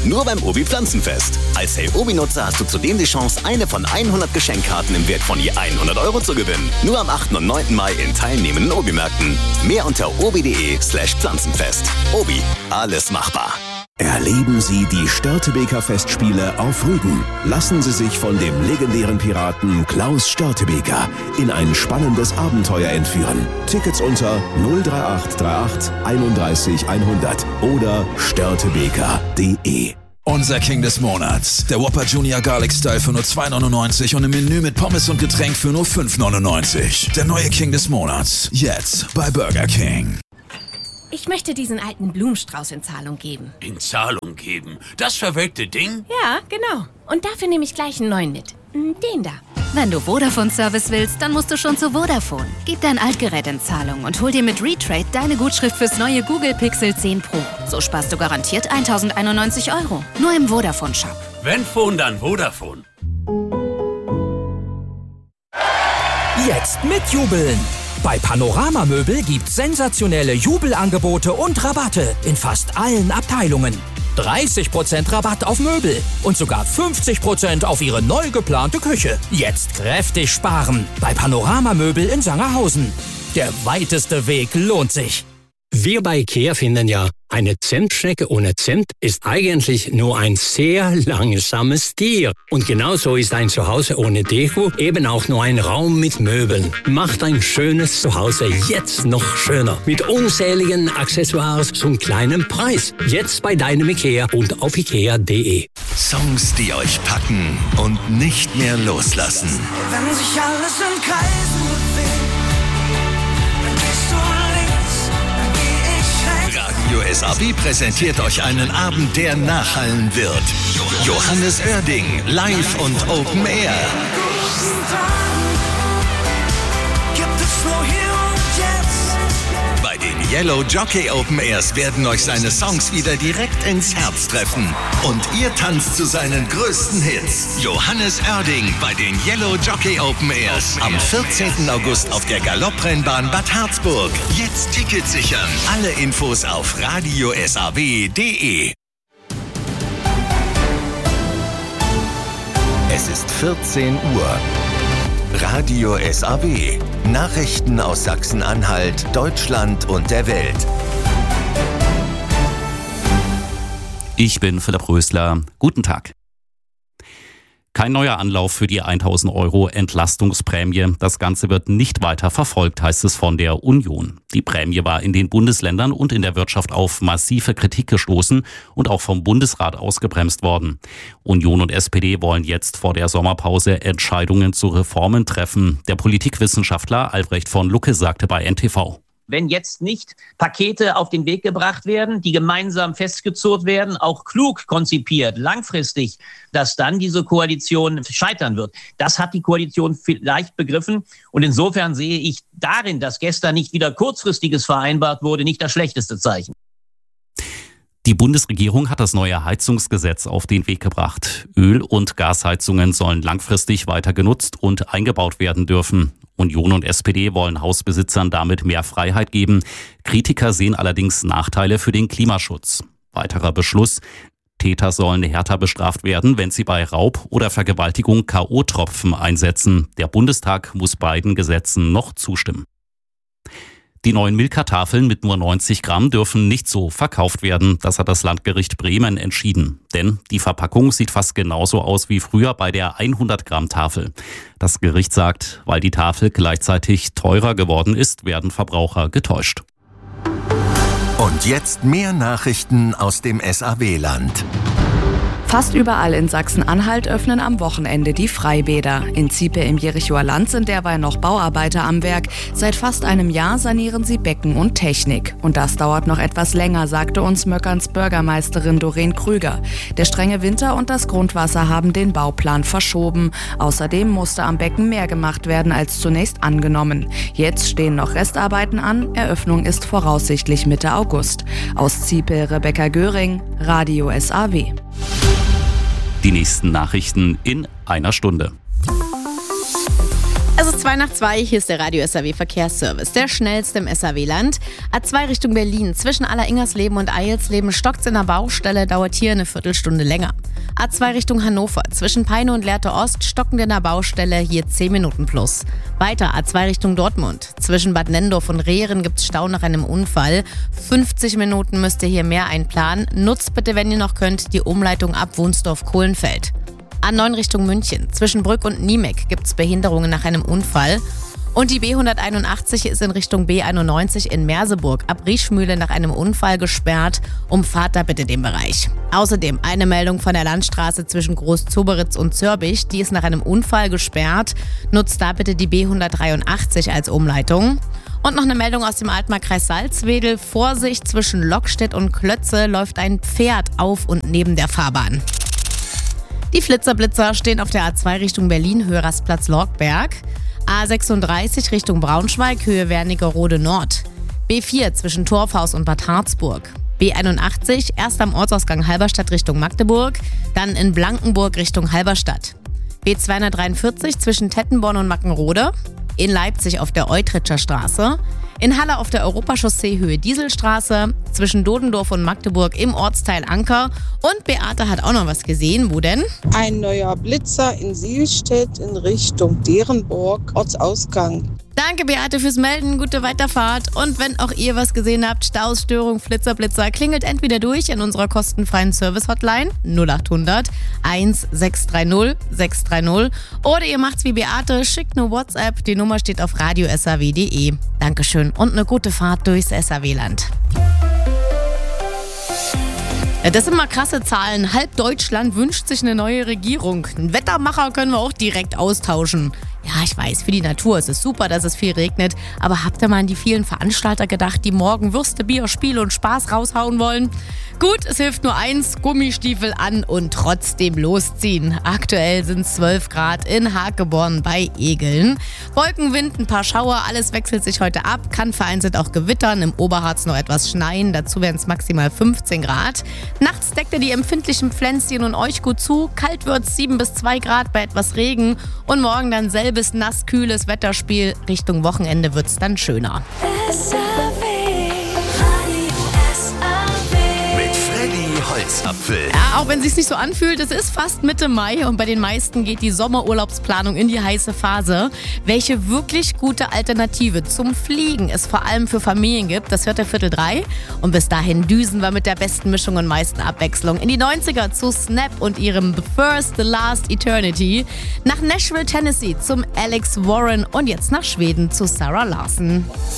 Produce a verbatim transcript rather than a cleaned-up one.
Nur beim Obi Pflanzenfest. Als Hey Obi-Nutzer hast du zudem die Chance, eine von hundert Geschenkkarten im Wert von je hundert Euro zu gewinnen. Nur am achten und neunten Mai in teilnehmenden Obi-Märkten. Mehr unter obi.de slash Pflanzenfest. Obi, alles machbar. Erleben Sie die Störtebeker Festspiele auf Rügen. Lassen Sie sich von dem legendären Piraten Klaus Störtebeker in ein spannendes Abenteuer entführen. Tickets unter null drei acht drei acht einunddreißig hundert oder störtebeker punkt de. Unser King des Monats, der Whopper Junior Garlic Style für nur zwei neunundneunzig und im Menü mit Pommes und Getränk für nur fünf neunundneunzig. Der neue King des Monats, jetzt bei Burger King. Ich möchte diesen alten Blumenstrauß in Zahlung geben. In Zahlung geben? Das verwelkte Ding? Ja, genau. Und dafür nehme ich gleich einen neuen mit. Den da. Wenn du Vodafone-Service willst, dann musst du schon zu Vodafone. Gib dein Altgerät in Zahlung und hol dir mit Retrade deine Gutschrift fürs neue Google Pixel zehn Pro. So sparst du garantiert tausendeinundneunzig Euro. Nur im Vodafone-Shop. Wenn Phone, dann Vodafone. Jetzt mitjubeln! Bei Panorama Möbel gibt's sensationelle Jubelangebote und Rabatte in fast allen Abteilungen. dreißig Prozent Rabatt auf Möbel und sogar fünfzig Prozent auf Ihre neu geplante Küche. Jetzt kräftig sparen bei Panorama Möbel in Sangerhausen. Der weiteste Weg lohnt sich. Wir bei IKEA finden ja, eine Zentschnecke ohne Zimt ist eigentlich nur ein sehr langsames Tier. Und genauso ist ein Zuhause ohne Deko eben auch nur ein Raum mit Möbeln. Macht ein schönes Zuhause jetzt noch schöner. Mit unzähligen Accessoires zum kleinen Preis. Jetzt bei deinem IKEA und auf ikea punkt de. Songs, die euch packen und nicht mehr loslassen. Wenn sich alles in Kreisen bewegt, dann gehst du links, dann geh ich rechts. Radio S A B präsentiert euch einen Abend, der nachhallen wird. Johannes Oerding, live und Open Air. Gibt es nur hier und jetzt. Bei den Yellow Jockey Open Airs werden euch seine Songs wieder direkt ins Herz treffen. Und ihr tanzt zu seinen größten Hits. Johannes Oerding bei den Yellow Jockey Open Airs. Am vierzehnten August auf der Galopprennbahn Bad Harzburg. Jetzt Tickets sichern. Alle Infos auf radio s a w punkt de. Es ist vierzehn Uhr. Radio S A W. Nachrichten aus Sachsen-Anhalt, Deutschland und der Welt. Ich bin Philipp Rösler. Guten Tag. Kein neuer Anlauf für die tausend Euro Entlastungsprämie. Das Ganze wird nicht weiter verfolgt, heißt es von der Union. Die Prämie war in den Bundesländern und in der Wirtschaft auf massive Kritik gestoßen und auch vom Bundesrat ausgebremst worden. Union und S P D wollen jetzt vor der Sommerpause Entscheidungen zu Reformen treffen. Der Politikwissenschaftler Albrecht von Lucke sagte bei N T V. Wenn jetzt nicht Pakete auf den Weg gebracht werden, die gemeinsam festgezurrt werden, auch klug konzipiert, langfristig, dass dann diese Koalition scheitern wird. Das hat die Koalition vielleicht begriffen. Und insofern sehe ich darin, dass gestern nicht wieder Kurzfristiges vereinbart wurde, nicht das schlechteste Zeichen. Die Bundesregierung hat das neue Heizungsgesetz auf den Weg gebracht. Öl- und Gasheizungen sollen langfristig weiter genutzt und eingebaut werden dürfen. Union und S P D wollen Hausbesitzern damit mehr Freiheit geben. Kritiker sehen allerdings Nachteile für den Klimaschutz. Weiterer Beschluss: Täter sollen härter bestraft werden, wenn sie bei Raub oder Vergewaltigung K O-Tropfen einsetzen. Der Bundestag muss beiden Gesetzen noch zustimmen. Die neuen Milka-Tafeln mit nur neunzig Gramm dürfen nicht so verkauft werden. Das hat das Landgericht Bremen entschieden. Denn die Verpackung sieht fast genauso aus wie früher bei der hundert Gramm Tafel. Das Gericht sagt, weil die Tafel gleichzeitig teurer geworden ist, werden Verbraucher getäuscht. Und jetzt mehr Nachrichten aus dem S A W-Land. Fast überall in Sachsen-Anhalt öffnen am Wochenende die Freibäder. In Ziepe im Jerichower Land sind derweil noch Bauarbeiter am Werk. Seit fast einem Jahr sanieren sie Becken und Technik. Und das dauert noch etwas länger, sagte uns Möckerns Bürgermeisterin Doreen Krüger. Der strenge Winter und das Grundwasser haben den Bauplan verschoben. Außerdem musste am Becken mehr gemacht werden als zunächst angenommen. Jetzt stehen noch Restarbeiten an. Eröffnung ist voraussichtlich Mitte August. Aus Ziepe Rebecca Göring, Radio S A W. Die nächsten Nachrichten in einer Stunde. Es ist zwei nach zwei, hier ist der Radio S R W Verkehrsservice, der schnellste im S R W-Land. A zwei Richtung Berlin, zwischen Alleringersleben und Eilsleben stockt's in der Baustelle, dauert hier eine Viertelstunde länger. A zwei Richtung Hannover, zwischen Peine und Lehrte Ost stockend in der Baustelle, hier zehn Minuten plus. Weiter A zwei Richtung Dortmund, zwischen Bad Nenndorf und Rehren gibt's Stau nach einem Unfall. fünfzig Minuten müsst ihr hier mehr einplanen. Nutzt bitte, wenn ihr noch könnt, die Umleitung ab Wunsdorf-Kohlenfeld. A neun Richtung München. Zwischen Brück und Niemek gibt es Behinderungen nach einem Unfall. Und die B hunderteinundachtzig ist in Richtung B einundneunzig in Merseburg ab Riechmühle nach einem Unfall gesperrt. Umfahrt da bitte den Bereich. Außerdem eine Meldung von der Landstraße zwischen Groß-Zoberitz und Zörbich. Die ist nach einem Unfall gesperrt. Nutzt da bitte die B hundertdreiundachtzig als Umleitung. Und noch eine Meldung aus dem Altmarkkreis Salzwedel. Vorsicht, zwischen Lockstedt und Klötze läuft ein Pferd auf und neben der Fahrbahn. Die Flitzerblitzer stehen auf der A zwei Richtung Berlin, Höhe Rastplatz Lorgberg. A sechsunddreißig Richtung Braunschweig, Höhe Wernigerode Nord. B vier zwischen Torfhaus und Bad Harzburg. B einundachtzig erst am Ortsausgang Halberstadt Richtung Magdeburg, dann in Blankenburg Richtung Halberstadt. B zweihundertdreiundvierzig zwischen Tettenborn und Mackenrode. In Leipzig auf der Eutritscher Straße. In Halle auf der Europachaussee Höhe Dieselstraße, zwischen Dodendorf und Magdeburg im Ortsteil Anker. Und Beate hat auch noch was gesehen. Wo denn? Ein neuer Blitzer in Sielstedt in Richtung Derenburg, Ortsausgang. Danke, Beate, fürs Melden. Gute Weiterfahrt. Und wenn auch ihr was gesehen habt, Staus, Störung, Flitzer, Blitzer, klingelt entweder durch in unserer kostenfreien Service-Hotline null achthundert eins sechs drei null sechs drei null oder ihr macht's wie Beate, schickt eine WhatsApp. Die Nummer steht auf radio s r w punkt d e. Dankeschön und eine gute Fahrt durchs S R W-Land. Ja, das sind mal krasse Zahlen. Halb Deutschland wünscht sich eine neue Regierung. Einen Wettermacher können wir auch direkt austauschen. Ja, ich weiß, für die Natur ist es super, dass es viel regnet. Aber habt ihr mal an die vielen Veranstalter gedacht, die morgen Würste, Bier, Spiel und Spaß raushauen wollen? Gut, es hilft nur eins, Gummistiefel an und trotzdem losziehen. Aktuell sind es zwölf Grad in Hakeborn bei Egeln. Wolkenwind, ein paar Schauer, alles wechselt sich heute ab. Kann vereinzelt auch gewittern, im Oberharz noch etwas schneien. Dazu werden es maximal fünfzehn Grad. Nachts deckt ihr die empfindlichen Pflänzchen und euch gut zu. Kalt wird es sieben bis zwei Grad bei etwas Regen. Und morgen dann selbes nass-kühles Wetterspiel. Richtung Wochenende wird es dann schöner. Holzapfel. Ja, auch wenn es sich nicht so anfühlt, es ist fast Mitte Mai und bei den meisten geht die Sommerurlaubsplanung in die heiße Phase. Welche wirklich gute Alternative zum Fliegen es vor allem für Familien gibt, das hört der Viertel drei. Und bis dahin düsen wir mit der besten Mischung und meisten Abwechslung in die neunziger zu Snap und ihrem The First, The Last Eternity. Nach Nashville, Tennessee zum Alex Warren und jetzt nach Schweden zu Sarah Larson.